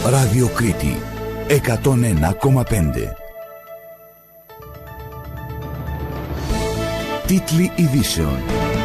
Ραδιοκρίτη 101,5. Τίτλοι ειδήσεων.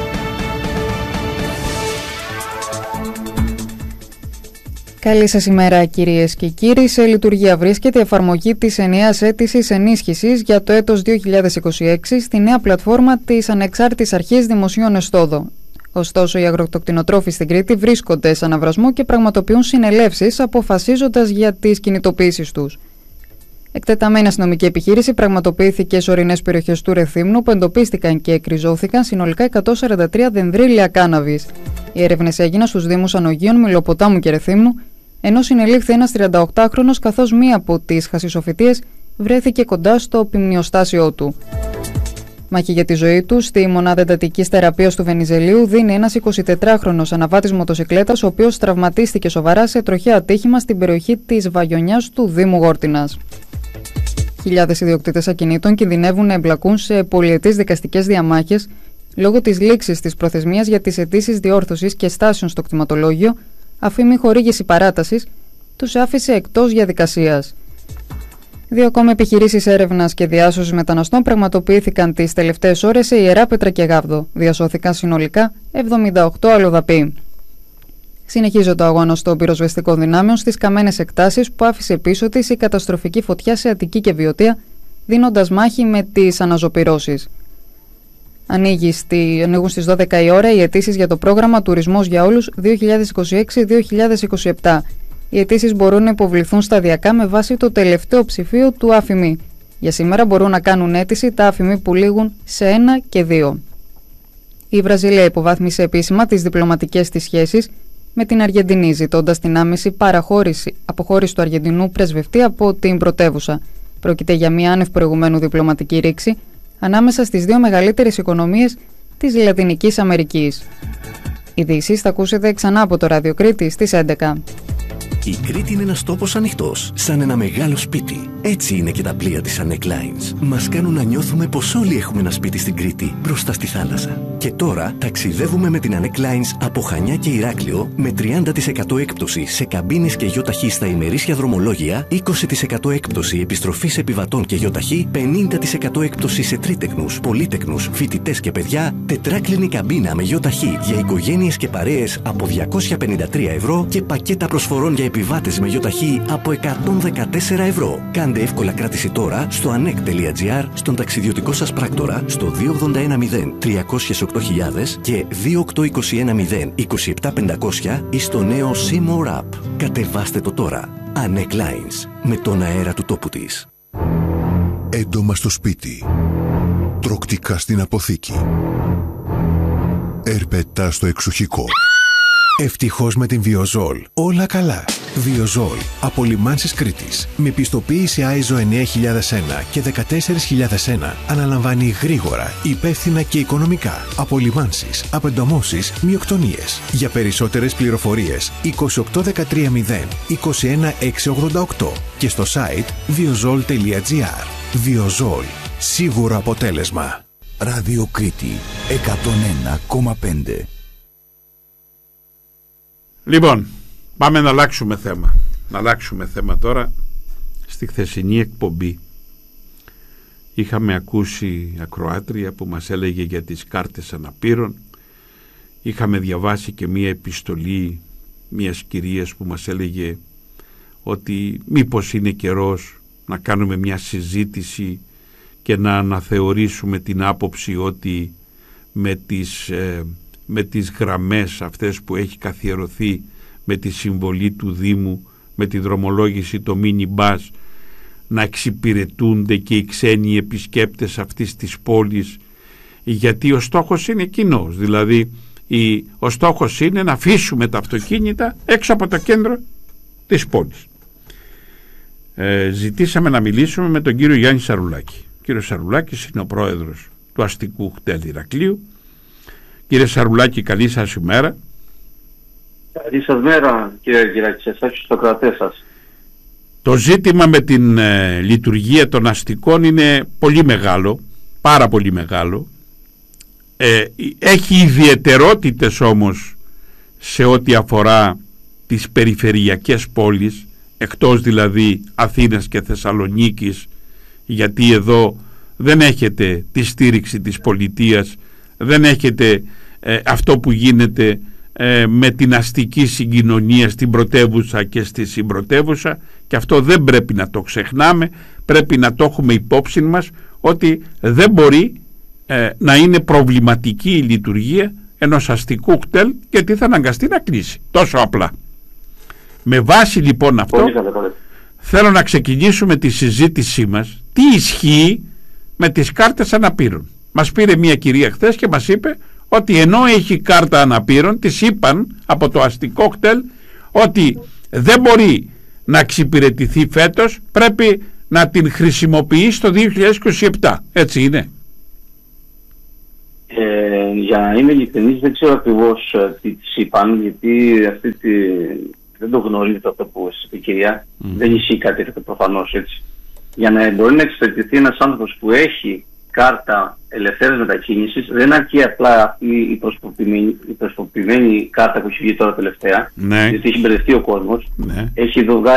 Καλή σας ημέρα κυρίες και κύριοι. Σε λειτουργία βρίσκεται η εφαρμογή της ενιαίας αίτησης ενίσχυσης για το έτος 2026 στη νέα πλατφόρμα της Ανεξάρτητης Αρχής Δημοσίων Εσόδων. Ωστόσο, οι αγροκτοκτηνοτρόφοι στην Κρήτη βρίσκονται σε αναβρασμό και πραγματοποιούν συνελεύσεις αποφασίζοντας για τις κινητοποιήσεις τους. Εκτεταμένη αστυνομική επιχείρηση πραγματοποιήθηκε σε ορεινές περιοχές του Ρεθύμνου που εντοπίστηκαν και εκριζώθηκαν συνολικά 143 δενδρίλια κάναβης. Οι έρευνες έγιναν στους Δήμους Ανογείων, Μηλοποτάμου και Ρεθύμνου, ενώ συνελήφθη ένας 38χρονος καθώς μία από τις χασισοφυτίες βρέθηκε κοντά στο ποιμνιοστάσιό του. Μάχη για τη ζωή του στη μονάδα εντατικής θεραπείας του Βενιζελίου δίνει ένας 24χρονος αναβάτης μοτοσικλέτας, ο οποίος τραυματίστηκε σοβαρά σε τροχαίο ατύχημα στην περιοχή της Βαγιονιάς του Δήμου Γόρτινας. Χιλιάδες ιδιοκτήτες ακινήτων κινδυνεύουν να εμπλακούν σε πολυετείς δικαστικές διαμάχες λόγω της λήξης της προθεσμίας για τις αιτήσεις διόρθωσης και στάσεων στο κτηματολόγιο, αφού η μη χορήγηση παράτασης τους άφησε εκτός διαδικασίας. Δύο ακόμη επιχειρήσεις έρευνας και διάσωσης μεταναστών πραγματοποιήθηκαν τις τελευταίες ώρες σε Ιερά Πέτρα και Γάβδο. Διασώθηκαν συνολικά 78 αλλοδαποί. Συνεχίζεται ο αγώνας των πυροσβεστικών δυνάμεων στις καμένες εκτάσεις που άφησε πίσω της η καταστροφική φωτιά σε Αττική και Βιωτία, δίνοντας μάχη με τις αναζωπυρώσεις. Ανοίγουν στις 12 η ώρα οι αιτήσεις για το πρόγραμμα Τουρισμός για Όλους 2026-2027. Οι αιτήσεις μπορούν να υποβληθούν σταδιακά με βάση το τελευταίο ψηφίο του ΑΦΙΜΗ. Για σήμερα μπορούν να κάνουν αίτηση τα ΑΦΙΜΗ που λήγουν σε 1 και 2. Η Βραζιλία υποβάθμισε επίσημα τις διπλωματικές της σχέσεις με την Αργεντινή, ζητώντας την άμεση αποχώρηση του Αργεντινού πρεσβευτή από την πρωτεύουσα. Πρόκειται για μια άνευ προηγουμένου διπλωματική ρήξη ανάμεσα στις δύο μεγαλύτερες οικονομίες της Λατινικής Αμερικής. Ειδήσεις θα ακούσετε ξανά από το Ραδιοκρίτη στις 11. Η Κρήτη είναι ένας τόπος ανοιχτός, σαν ένα μεγάλο σπίτι. Έτσι είναι και τα πλοία της Anek Lines. Μας κάνουν να νιώθουμε πως όλοι έχουμε ένα σπίτι στην Κρήτη, μπροστά στη θάλασσα. Και τώρα ταξιδεύουμε με την Anek Lines από Χανιά και Ηράκλειο με 30% έκπτωση σε καμπίνες και γιοταχή στα ημερήσια δρομολόγια, 20% έκπτωση επιστροφής επιβατών και γιοταχή, 50% έκπτωση σε τρίτεκνους, πολύτεκνους, φοιτητές και παιδιά, τετράκλινη καμπίνα με γιοταχή για οικογένειες και παρέες από 253 ευρώ και πακέτα προσφορών για επιβάτες με γιοταχή από 114 ευρώ. Κάντε εύκολα κράτηση τώρα στο anek.gr, στον ταξιδιωτικό σας πράκτορα, στο 2810 308.000 και 28210 27500 ή στο νέο C-More App. Κατεβάστε το τώρα. Anek Lines, με τον αέρα του τόπου της. Έντομα στο σπίτι. Τροκτικά στην αποθήκη. Ερπετά στο εξοχικό. Ευτυχώς με την Βιοζόλ όλα καλά. Βιοζόλ από Λιμάνσης Κρήτης με πιστοποίηση ISO 9001 και 14001 αναλαμβάνει γρήγορα, υπεύθυνα και οικονομικά απολυμάνσεις, απεντομώσεις, μειοκτονίες. Για περισσότερες πληροφορίες 28130 21688 και στο site viozol.gr. Βιοζόλ. Σίγουρο αποτέλεσμα. Ραδιοκρίτη 101,5. Λοιπόν, πάμε να αλλάξουμε θέμα. Να αλλάξουμε θέμα τώρα. Στη χθεσινή εκπομπή είχαμε ακούσει ακροάτρια που μας έλεγε για τις κάρτες αναπήρων. Είχαμε διαβάσει και μία επιστολή μιας κυρίας που μας έλεγε ότι μήπως είναι καιρός να κάνουμε μια συζήτηση και να αναθεωρήσουμε την άποψη ότι με τις γραμμές αυτές που έχει καθιερωθεί με τη συμβολή του Δήμου, με τη δρομολόγηση, το mini-bus, να εξυπηρετούνται και οι ξένοι επισκέπτες αυτής της πόλης, γιατί ο στόχος είναι κοινός, δηλαδή ο στόχος είναι να αφήσουμε τα αυτοκίνητα έξω από το κέντρο της πόλης. Ζητήσαμε να μιλήσουμε με τον κύριο Γιάννη Σαρουλάκη. Ο κύριος Σαρουλάκης είναι ο πρόεδρος του αστικού κτέλ Ηρακλείου. Κύριε Σαρουλάκη, καλή σας ημέρα. Καλή σας μέρα, κύριε Κυράκη, σε εσάς και στο κρατέ σας. Το ζήτημα με την λειτουργία των αστικών είναι πολύ μεγάλο, πάρα πολύ μεγάλο. Έχει ιδιαιτερότητες όμως σε ό,τι αφορά τις περιφερειακές πόλεις, εκτός δηλαδή Αθήνας και Θεσσαλονίκης, γιατί εδώ δεν έχετε τη στήριξη της πολιτείας, δεν έχετε αυτό που γίνεται με την αστική συγκοινωνία στην πρωτεύουσα και στη συμπρωτεύουσα, και αυτό δεν πρέπει να το ξεχνάμε, πρέπει να το έχουμε υπόψη μας ότι δεν μπορεί να είναι προβληματική η λειτουργία ενός αστικού κτέλ, γιατί θα αναγκαστεί να κλείσει, τόσο απλά. Με βάση λοιπόν αυτό θέλω να ξεκινήσουμε τη συζήτησή μας τι ισχύει με τις κάρτες αναπήρων. Μας πήρε μια κυρία χθες και μας είπε ότι ενώ έχει κάρτα αναπήρων, της είπαν από το αστικό κτέλ ότι δεν μπορεί να εξυπηρετηθεί φέτος, πρέπει να την χρησιμοποιήσει το 2027. Έτσι είναι? Για να είμαι ειλικρινής, δεν ξέρω ακριβώς τι της είπαν, γιατί δεν το γνωρίζετε αυτό που σας είπε η κυρία. Δεν ισχύει κάτι τέτοιο προφανώς, έτσι. Για να μπορεί να εξυπηρετηθεί ένας άνθρωπος που έχει κάρτα ελευθέρας μετακίνησης, δεν αρκεί απλά αυτή η προσποποιημένη κάρτα που έχει βγει τώρα τελευταία, γιατί έχει μπερδευτεί ο κόσμος. Έχει